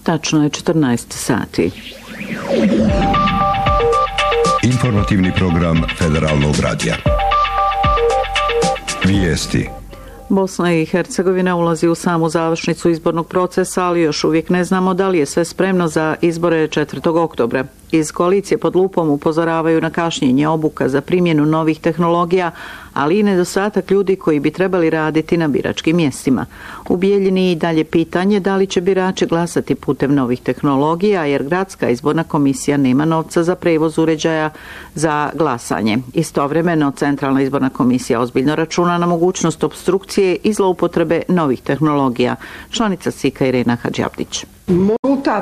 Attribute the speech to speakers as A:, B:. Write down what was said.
A: Tačno je 14 sati.
B: Informativni program Federalnog radija. Vijesti.
A: Bosna i Hercegovina ulazi u samu završnicu izbornog procesa, ali još uvijek ne znamo da li je sve spremno za izbore 4. oktobra. Iz koalicije pod lupom upozoravaju na kašnjenje obuka za primjenu novih tehnologija, ali i nedostatak ljudi koji bi trebali raditi na biračkim mjestima. U Bijeljini i dalje pitanje da li će birači glasati putem novih tehnologija, jer gradska izborna komisija nema novca za prevoz uređaja za glasanje. Istovremeno, Centralna izborna komisija ozbiljno računa na mogućnost opstrukcije i zloupotrebe novih tehnologija. Članica SIK-a Irena Hadžabdić.